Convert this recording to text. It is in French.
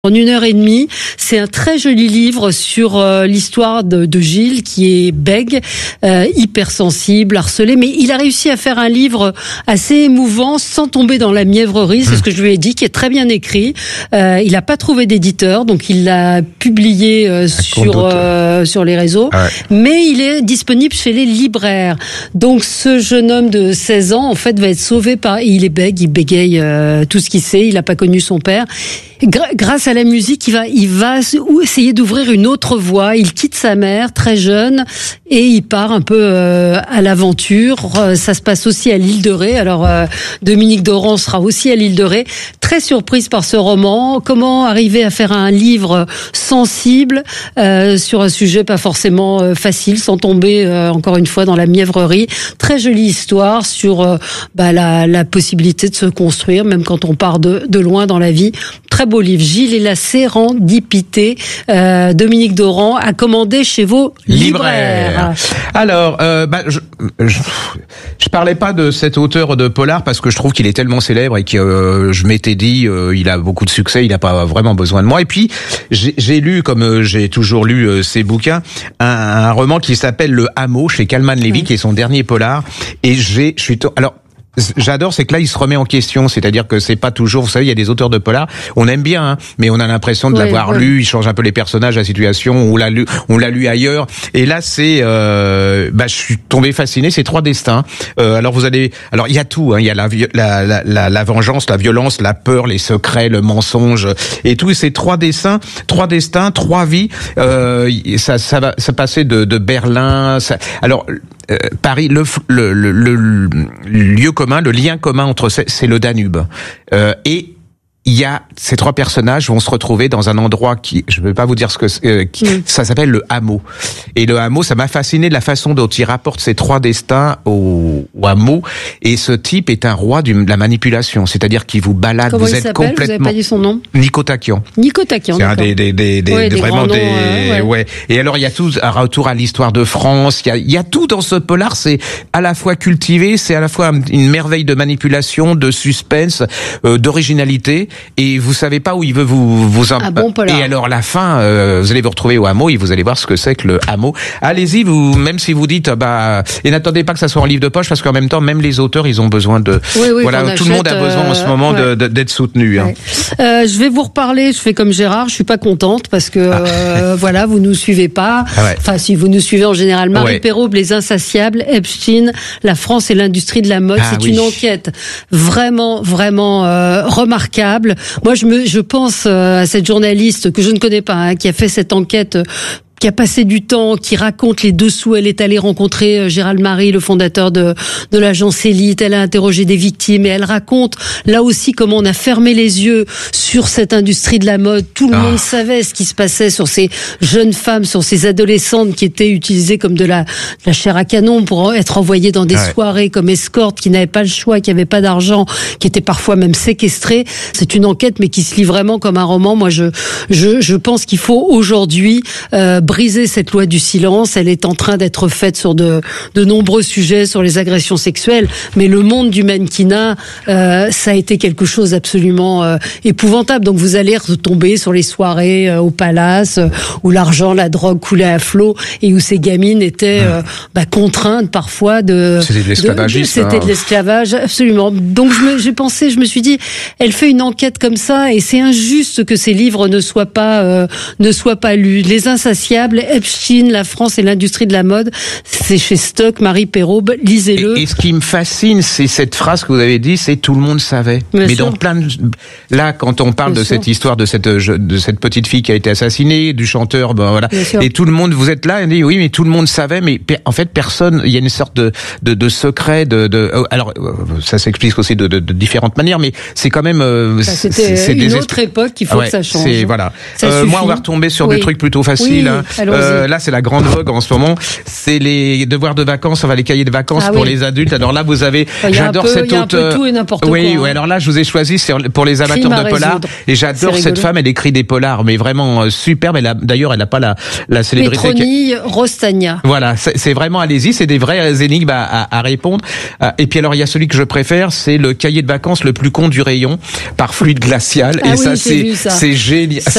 En 1h30, c'est un très joli livre sur l'histoire de Gilles qui est bègue, hypersensible, harcelé, mais il a réussi à faire un livre assez émouvant sans tomber dans la mièvrerie, c'est ce que je lui ai dit, qui est très bien écrit. Il n'a pas trouvé d'éditeur, donc il l'a publié sur les réseaux, mais il est disponible chez les libraires. Donc ce jeune homme de 16 ans, en fait, va être sauvé il est bègue, il bégaye tout ce qu'il sait, il n'a pas connu son père. Grâce à la musique, il va essayer d'ouvrir une autre voie. Il quitte sa mère très jeune et il part un peu à l'aventure. Ça se passe aussi à l'île de Ré. Alors Dominique Doran sera aussi à l'île de Ré. Très surprise par ce roman. Comment arriver à faire un livre sensible sur un sujet pas forcément facile, sans tomber encore une fois dans la mièvrerie. Très jolie histoire sur la possibilité de se construire, même quand on part de loin dans la vie. Très beau livre, Gilles et la sérendipité, Dominique Doran, à commander chez vos libraires. Alors, je parlais pas de cet auteur de polar parce que je trouve qu'il est tellement célèbre et que je m'étais dit, il a beaucoup de succès, il n'a pas vraiment besoin de moi. Et puis, j'ai lu, comme j'ai toujours lu ses bouquins, un roman qui s'appelle Le Hameau chez Kalman Levy, qui est son dernier polar. Et j'adore, c'est que là, il se remet en question. C'est-à-dire que c'est pas toujours, vous savez, il y a des auteurs de polar, on aime bien, hein, mais on a l'impression de l'avoir lu, il change un peu les personnages, la situation, on l'a lu ailleurs. Et là, je suis tombé fasciné, c'est 3 destins. Alors il y a tout, hein, il y a la vengeance, la violence, la peur, les secrets, le mensonge, et tout, c'est 3 destins, 3 vies, ça va passer de Berlin, Paris, le lieu commun, le lien commun entre c'est le Danube. Et il y a ces 3 personnages vont se retrouver dans un endroit je ne vais pas vous dire ce que ça s'appelle le hameau. Et le hameau, ça m'a fasciné de la façon dont il rapporte ces 3 destins au hameau. Et ce type est un roi de la manipulation, c'est-à-dire qu'il vous balade. Comment vous il êtes s'appelle complètement. Vous avez pas dit son nom? Nico Takian. C'est un des Et alors il y a tout un retour à l'histoire de France. Il y a tout dans ce polar. C'est à la fois cultivé, c'est à la fois une merveille de manipulation, de suspense, d'originalité. Et vous savez pas où il veut vous et alors la fin, vous allez vous retrouver au hameau et vous allez voir ce que c'est que le hameau. Allez-y, même si vous dites et n'attendez pas que ça soit en livre de poche, parce qu'en même temps, même les auteurs, ils ont besoin de tout le monde a besoin en ce moment d'être soutenu. Hein. Je vais vous reparler. Je fais comme Gérard, je suis pas contente parce que vous nous suivez pas. Enfin, si vous nous suivez en général, Marie Perraube, Les Insatiables, Epstein, la France et l'industrie de la mode. C'est une enquête vraiment remarquable. Moi, je pense à cette journaliste que je ne connais pas, qui a fait cette enquête, qui a passé du temps, qui raconte les dessous. Elle est allée rencontrer Gérald Marie, le fondateur de l'agence Élite. Elle a interrogé des victimes et elle raconte là aussi comment on a fermé les yeux sur cette industrie de la mode. Tout le monde savait ce qui se passait sur ces jeunes femmes, sur ces adolescentes qui étaient utilisées comme de la chair à canon pour être envoyées dans des soirées comme escortes, qui n'avaient pas le choix, qui n'avaient pas d'argent, qui étaient parfois même séquestrées. C'est une enquête, mais qui se lit vraiment comme un roman. Moi, je pense qu'il faut aujourd'hui briser cette loi du silence. Elle est en train d'être faite sur de nombreux sujets, sur les agressions sexuelles, mais le monde du mannequinat, ça a été quelque chose d'absolument épouvantable. Donc vous allez retomber sur les soirées au Palace, où l'argent, la drogue coulait à flot, et où ces gamines étaient contraintes parfois C'était de l'esclavagisme. C'était de l'esclavage, absolument. Donc je me suis dit, elle fait une enquête comme ça, et c'est injuste que ces livres ne soient pas lus. Les Insatiables, Epstein, la France et l'industrie de la mode, c'est chez Stock, Marie Perraube, lisez-le. Et ce qui me fascine, c'est cette phrase que vous avez dit, c'est tout le monde savait. Mais dans plein de... Là, quand on parle de cette histoire de cette petite fille qui a été assassinée, du chanteur, et tout le monde, vous êtes là, et dit oui, mais tout le monde savait, mais en fait personne, il y a une sorte de secret, alors ça s'explique aussi de différentes manières, mais c'est quand même c'était une autre époque, il faut que ça change. Moi, on va retomber sur des trucs plutôt faciles. Hein. Là, c'est la grande vogue en ce moment. C'est les devoirs de vacances, les cahiers de vacances pour les adultes. Alors là, vous avez, j'adore cet auteur. Il y a un peu tout et n'importe quoi. Oui, alors là, je vous ai choisi pour les amateurs de polar. Et j'adore cette femme. Elle écrit des polars, mais vraiment superbe. D'ailleurs, elle n'a pas la célébrité. Petroni Rostagna. Voilà, c'est vraiment, allez-y, c'est des vraies énigmes à répondre. Et puis alors, il y a celui que je préfère, c'est le cahier de vacances le plus con du rayon, par Fluide Glacial. Et ça, c'est génial.